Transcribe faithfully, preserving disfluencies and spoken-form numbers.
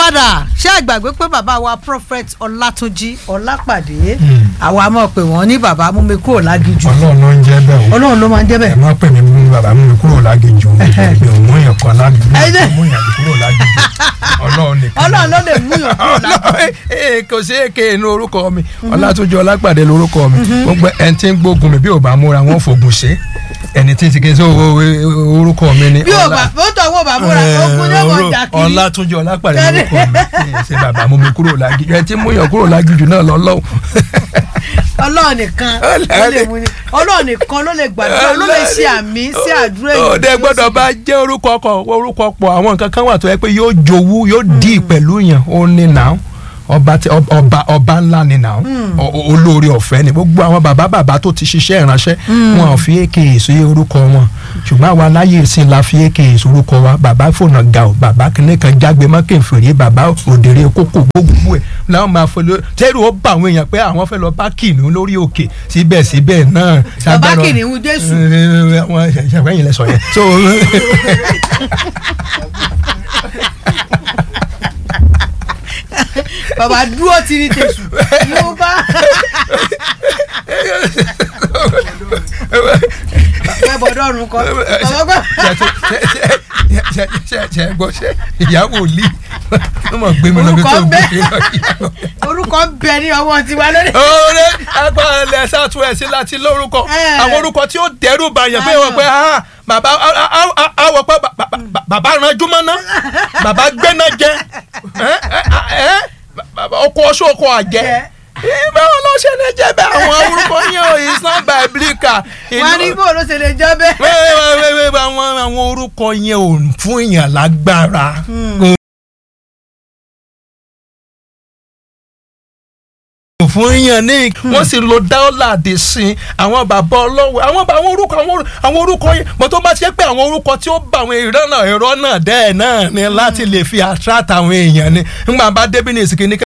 padà ṣé àgbàgbé pé bàbá wa prophet Ọlátúnjí Ọlápàdé àwa mọ̀ pé wọ́n ní bàbá mú mi kúrò lágìjù. Ọlọ́run ló ń jẹ́ bẹ́ẹ̀ o. Ọlọ́run ló máa ń jẹ́ bẹ́ẹ̀. ẹ má pè mí mú bàbá mú mi kúrò lágìjù mi ò mú yàn kan lágìjù mú yàn kúrò lágìjù Ọlọ́run nìkan. Ọlọ́run ló lè mú yàn kúrò lágìjù. kò sí èké inú orúkọ mi Ọlátúnjí Ọlápàdé lórúkọ mi gbogbo ẹni tí ń gbógun mi bí ò bá múra wọn fògùn ṣe ẹni tí ti ké sí orúkọ mi ni. bí o bá bó tọ̀ wọ́n bá múra ogun ní ọmọ ìjà kiri. Ọlátúnjí Ọlápàdé lórúkọ mi ṣe bàbá mú mi kúrò lágìjù ẹ ti mú yàn kúrò lágìjù náà lọ́lọ́wọ́. Ọlọ́run nìkan ló lè mú ni Ọlọ́run nìkan ló lè gbàdúrà ló lè ṣe àmì sí àdúrà yìí. òde gbọ́dọ̀ bá jẹ́ orúkọ kọ orúkọ pọ̀ àwọn nǹkan kan wà tó yẹ pé yóò jowú yóò dì pẹ̀lú yàn ó ní nà ọba ọba ọba ńlá ni nà olórí ọ̀fẹ́ ni gbogbo àwọn bàbá bàbá tó ti ṣiṣẹ́ ìránṣẹ́ wọn ò fi èké sí orúkọ wọn ṣùgbọ́n àwa láyé ìsìn la fi èké sí orúkọ wa bàbá fònà ga ọ bàbá kìnìún kan jágbe mọ́kànfèrè bàbá òdèrè kókò gbogbo ẹ̀ làwọn máa fọ tẹ́rù ó bá àwọn èèyàn pé àwọn fẹ́ lọ bá kìnìún lórí òkè síbẹ̀síbẹ̀ náà. bàbá kìnìún Jésù. wọn ṣàfihàn yìí lẹ sọ yẹn. bàbá dúró ti ní tẹ̀sù yóò bá. bàbá bọ̀dọ̀ ọ̀run kọ́ bàbá gbọ́. ṣe gbọ́ ṣe ìyàwó lì ó mọ̀ gbé mi lọ́gbẹ́ tó gbé mi lọ. orúkọ bẹ ní ọwọ́ tiwa lórí. oore agbára ilẹ̀ southwest láti lórúkọ àwọn orúkọ tí ó dẹ́rù bàyàn pé wọ́n pé bàbá àwọ̀ pé bàbá ranjú mọ́ná bàbá gbéná jẹ ọkọ̀ ọṣọ ọkọ̀ àjẹ́ báwo ló ṣe lè jẹ́ bẹ́ẹ̀ àwọn orúkọ yẹn ò is not biblical. wọ́n ní bó ló ṣe lè jẹ́ bẹ́ẹ̀. àwọn orúkọ yẹn ò fún èèyàn lágbára. fún yàn ní wọ́n sì lo dáọ́là dé sí àwọn bàbá ọlọ́wọ́ àwọn àwọn orúkọ àwọn orúkọ yẹn mọ̀ tó bá ti jẹ́ pé àwọn orúkọ tí ó bá àwọn ẹ̀rọ náà ẹ̀rọ náà dẹ́ ẹ̀ náà ni láti lè fi attract àwọn èèyàn ni nígbà bá débi ní ìsìnkì ní